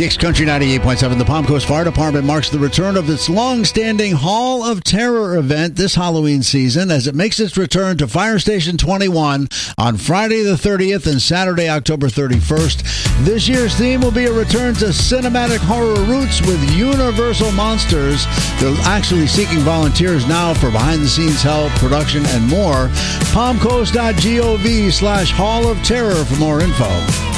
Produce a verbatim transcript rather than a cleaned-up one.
Kicks Country ninety-eight point seven. The Palm Coast Fire Department marks the return of its long-standing Hall of Terror event this Halloween season as it makes its return to Fire Station twenty-one on Friday the thirtieth and Saturday, October thirty-first. This year's theme will be a return to cinematic horror roots with Universal Monsters. They're actually seeking volunteers now for behind-the-scenes help, production, and more. palmcoast dot gov slash Hall of Terror for more info.